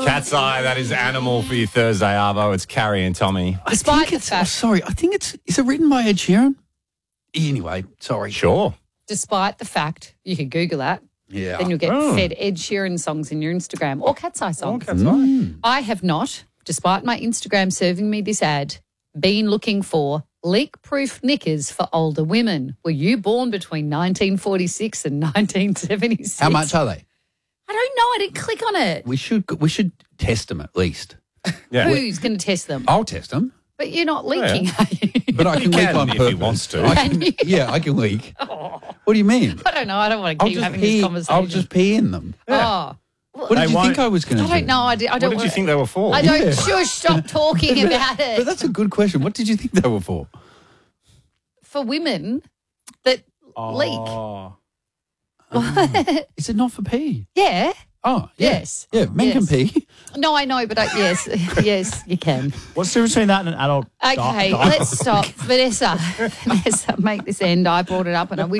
Cat's Eye, that is Animal for your Thursday, Arvo. It's Carrie and Tommy. Despite the fact, I think is it written by Ed Sheeran? Anyway, sorry. Sure. despite the fact, you can Google that. Yeah. Then you'll get fed Ed Sheeran songs in your Instagram or Cat's Eye songs. Cat's Eye. I have not, despite my Instagram serving me this ad, been looking for leak-proof knickers for older women. Were you born between 1946 and 1976? How much are they? I don't know. I didn't click on it. We should test them at least. Yeah. Who's going to test them? I'll test them, But you're not leaking, are you? but I can leak on if he purpose. wants to. I can leak. What do you mean? I don't know. I don't want to keep having this conversation. I'll just pee in them. Oh. What did you think I was going to do? I don't know. I don't What did you wanna- think they were for? I don't. Shush, stop talking about But it. that's a good question. What did you think they were for? For women that leak. Oh. What? Is it not for pee? Yeah. Oh, yeah. Yes. Yeah, men can Yes. pee. No, I know, but yes, yes, you can. What's the difference between that and an adult? Okay, let's stop. Vanessa, make this end. I brought it up and I wish